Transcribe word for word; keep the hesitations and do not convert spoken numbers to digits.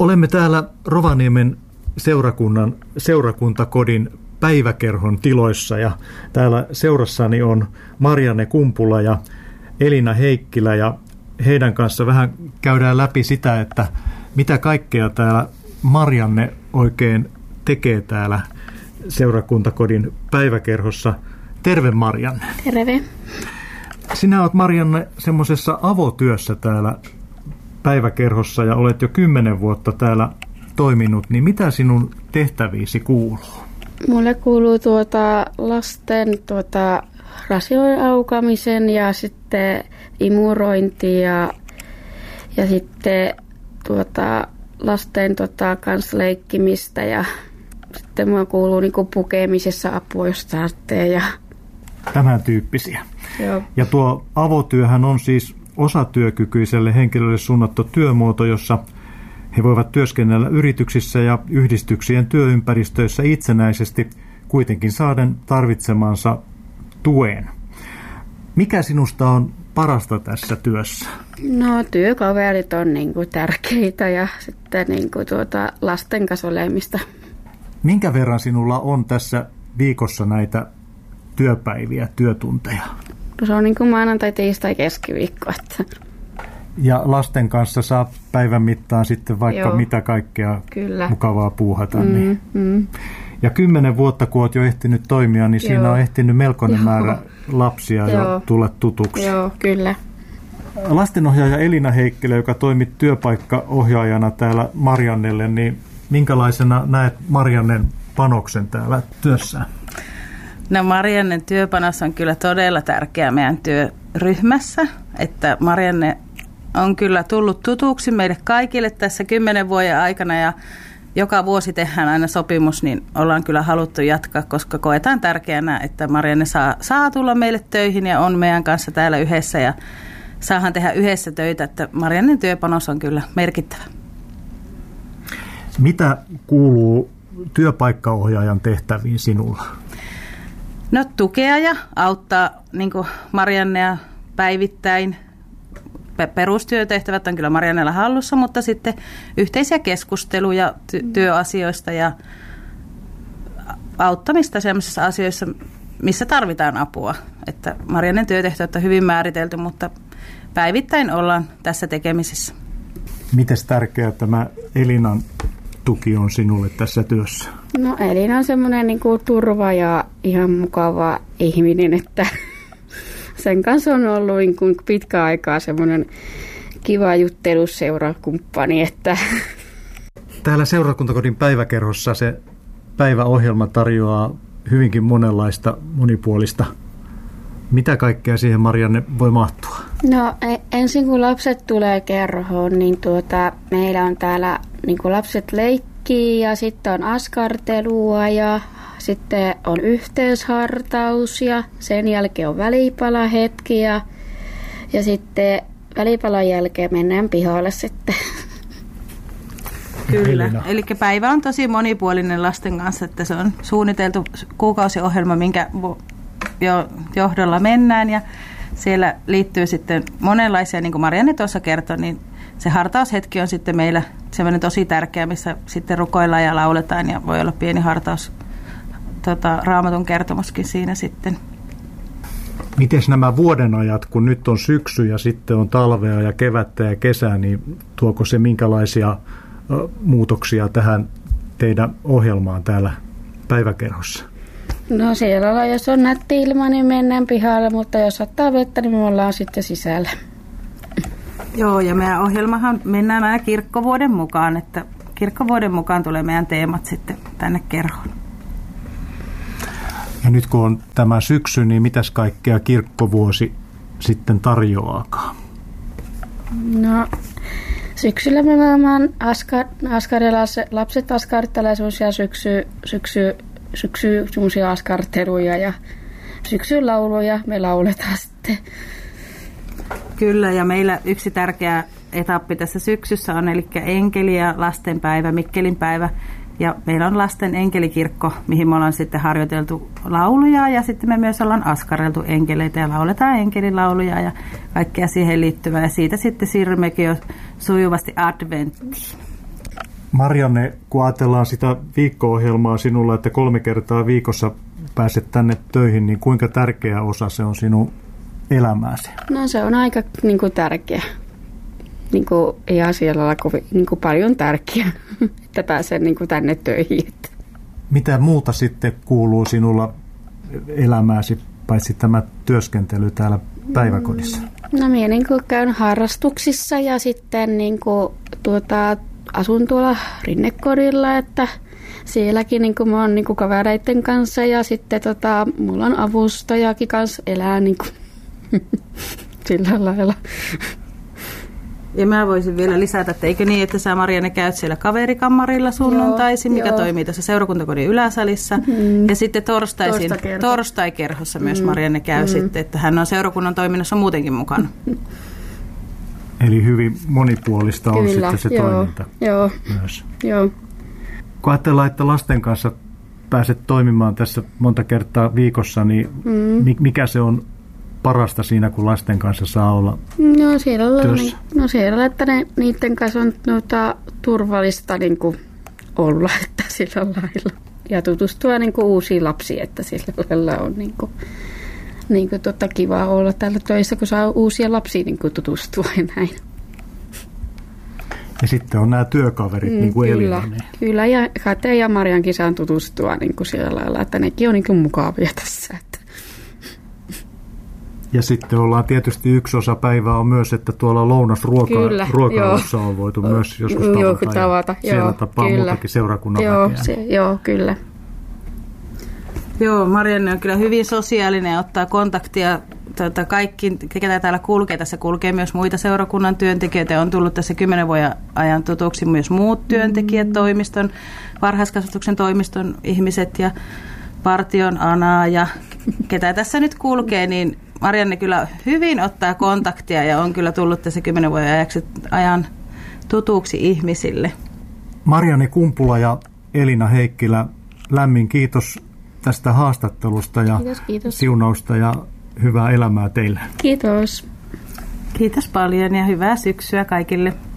Olemme täällä Rovaniemen seurakunnan seurakuntakodin päiväkerhon tiloissa ja täällä seurassani on Marianne Kumpula ja Elina Heikkilä ja heidän kanssa vähän käydään läpi sitä, että mitä kaikkea täällä Marianne oikein tekee täällä seurakuntakodin päiväkerhossa. Terve Marianne. Terve. Sinä olet Marianne semmoisessa avotyössä täällä päiväkerhossa ja olet jo kymmenen vuotta täällä toiminut, niin mitä sinun tehtäviisi kuuluu? Mulle kuuluu tuota lasten tuota rasioiden aukamisen ja sitten imurointi ja, ja sitten tuota lasten tuota kanssa leikkimistä ja sitten mulle kuuluu niinku pukemisessa apua, jos tarvitsee. Ja tämän tyyppisiä. Joo. Ja tuo avotyöhän on siis osatyökykyiselle henkilölle suunnattu työmuoto, jossa he voivat työskennellä yrityksissä ja yhdistyksien työympäristöissä itsenäisesti, kuitenkin saaden tarvitsemansa tuen. Mikä sinusta on parasta tässä työssä? No työkaverit on niinku tärkeitä ja sitten niinku tuota lasten kanssa olemista. Minkä verran sinulla on tässä viikossa näitä työpäiviä, työtunteja? No se on niin kuin maanantai, tiistai, keskiviikko. Että. Ja lasten kanssa saa päivän mittaan sitten vaikka Joo. mitä kaikkea Kyllä. mukavaa puuhata. Mm, niin. mm. Ja kymmenen vuotta, kun olet jo ehtinyt toimia, niin Joo. siinä on ehtinyt melkoinen Joo. määrä lapsia Joo. jo tulla tutuksi. Joo, kyllä. Lastenohjaaja Elina Heikkilä, joka toimi työpaikkaohjaajana täällä Mariannelle, niin minkälaisena näet Mariannen panoksen täällä työssä? No Mariannen työpanos on kyllä todella tärkeä meidän työryhmässä, että Marianne on kyllä tullut tutuksi meille kaikille tässä kymmenen vuoden aikana ja joka vuosi tehdään aina sopimus, niin ollaan kyllä haluttu jatkaa, koska koetaan tärkeänä, että Marianne saa, saa tulla meille töihin ja on meidän kanssa täällä yhdessä ja saadaan tehdä yhdessä töitä, että Mariannen työpanos on kyllä merkittävä. Mitä kuuluu työpaikkaohjaajan tehtäviin sinulla? No tukea ja auttaa niin kuin Mariannea päivittäin. Perustyötehtävät on kyllä Mariannella hallussa, mutta sitten yhteisiä keskusteluja ty- työasioista ja auttamista sellaisissa asioissa, missä tarvitaan apua. Että Mariannen työtehtävät on hyvin määritelty, mutta päivittäin ollaan tässä tekemisissä. Mites tärkeää tämä Elinan tuki on sinulle tässä työssä? No Elina on semmoinen niin kuin turva ja ihan mukava ihminen, että sen kanssa on ollut niin kuin pitkä aikaa semmoinen kiva juttelusseurakumppani. Että. Täällä seurakuntakodin päiväkerhossa se päiväohjelma tarjoaa hyvinkin monenlaista monipuolista. Mitä kaikkea siihen Marianne voi mahtua? No ensin kun lapset tulee kerhoon, niin tuota, meillä on täällä niin kuin lapset leikkii ja sitten on askartelua ja sitten on yhteishartaus ja sen jälkeen on välipalahetki ja, ja sitten välipalan jälkeen mennään pihalle sitten. Kyllä, eli päivä on tosi monipuolinen lasten kanssa, että se on suunniteltu kuukausiohjelma, minkä jo johdolla mennään ja siellä liittyy sitten monenlaisia, niin kuin Marianne tuossa kertoi, niin se hartaushetki on sitten meillä semmoinen tosi tärkeä, missä sitten rukoillaan ja lauletaan ja voi olla pieni hartaus, tota, Raamatun kertomuskin siinä sitten. Miten nämä vuodenajat, kun nyt on syksy ja sitten on talvea ja kevättä ja kesää, niin tuoko se minkälaisia muutoksia tähän teidän ohjelmaan täällä päiväkerhossa? No siellä, jos on nätti ilma, niin mennään pihalle, mutta jos ottaa vettä, niin me ollaan sitten sisällä. Joo, ja meidän ohjelmahan mennään aina kirkkovuoden mukaan, että kirkkovuoden mukaan tulee meidän teemat sitten tänne kerhoon. Ja nyt kun on tämä syksy, niin mitäs kaikkea kirkkovuosi sitten tarjoaakaan? No syksyllä me varmaan askar, lapset askartelee semmoisia syksy, syksy, syksy semmoisia askarteluja ja syksyn lauluja me lauletaan sitten. Kyllä, ja meillä yksi tärkeä etappi tässä syksyssä on eli enkeli- ja lastenpäivä, Mikkelin päivä. Ja meillä on lasten enkelikirkko, mihin me ollaan sitten harjoiteltu lauluja ja sitten me myös ollaan askareltu enkeleitä ja lauletaan enkelilauluja ja kaikkea siihen liittyvää. Ja siitä sitten siirrymmekin jo sujuvasti adventtiin. Marianne, kun ajatellaan sitä viikko-ohjelmaa sinulla, että kolme kertaa viikossa pääset tänne töihin, niin kuinka tärkeä osa se on sinun elämääsi? No se on aika niin kuin, tärkeä. Niin kuin, ei asialla ole kovin, niin kuin, paljon tärkeää, että pääsen niin kuin, tänne töihin. Mitä muuta sitten kuuluu sinulla elämääsi, paitsi tämä työskentely täällä päiväkodissa? No minä niin kuin, käyn harrastuksissa ja sitten niin kuin, tuota, asun tuolla Rinnekodilla, että sielläkin niin kuin, mä oon niin kuin, kavereiden kanssa ja sitten tota, mulla on avustajakin kanssa elää niin kuin, sillä lailla. Ja mä voisin vielä lisätä, että eikö niin, että sä Marianne käyt siellä kaverikammarilla sunnuntaisin, mikä joo. toimii tässä seurakuntakodin yläsalissa. Mm. Ja sitten torstaisin, torstaikerhossa myös mm. Marianne käy mm. sitten, että hän on seurakunnan toiminnassa muutenkin mukana. Eli hyvin monipuolista on Kyllä, sitten se joo, toiminta joo, myös. Joo. Kun ajatellaan, että lasten kanssa pääset toimimaan tässä monta kertaa viikossa, niin mm. mikä se on parasta siinä, kun lasten kanssa saa olla no siellä, työssä? No siellä, että ne, niiden kanssa on noita, turvallista niin kuin olla, että sillä lailla. Ja tutustua niin kuin uusiin lapsiin, että sillä lailla on niin kuin, niin kuin, tota, kiva olla täällä töissä, kun saa uusia lapsia niin kuin tutustua ja näin. Ja sitten on nämä työkaverit, mm, niin kuin kyllä, Elina. Kyllä, ja Kate ja Mariankin saan tutustua niin kuin sillä lailla, että nekin on niin kuin mukavia tässä. Että. Ja sitten ollaan tietysti yksi osa päivää on myös, että tuolla lounasruokailussa on voitu myös joskus tavata. tavata. Siellä joo, tapaa kyllä. muutakin seurakunnan joo, väkeä. se, joo, kyllä. Joo, Marianne on kyllä hyvin sosiaalinen ja ottaa kontaktia. Tuota, kaikki, ketä täällä kulkee, tässä kulkee myös muita seurakunnan työntekijöitä. On tullut tässä kymmenen vuoden ajan tutuksi myös muut työntekijät, toimiston, varhaiskasvatuksen toimiston ihmiset ja partion Anaa ja ketä tässä nyt kulkee, niin Marianne kyllä hyvin ottaa kontaktia ja on kyllä tullut tässä kymmenen vuoden ajaksi ajan tutuksi ihmisille. Marianne Kumpula ja Elina Heikkilä, lämmin kiitos tästä haastattelusta ja kiitos, kiitos. siunausta ja hyvää elämää teille. Kiitos. Kiitos paljon ja hyvää syksyä kaikille.